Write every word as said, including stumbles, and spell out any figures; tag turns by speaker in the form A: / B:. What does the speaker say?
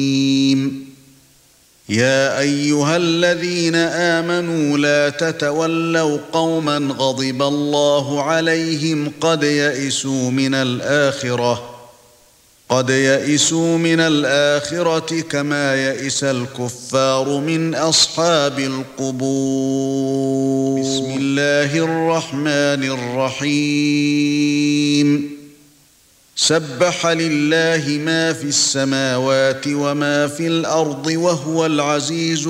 A: يا ايها الذين آمنوا لا تتولوا قوما غضب الله عليهم قد يئسوا من الآخرة قد يئسوا من الآخرة كما يئس الكفار من أصحاب القبور. بسم الله الرحمن الرحيم. سبح لله ما في السماوات وما في الأرض وهو العزيز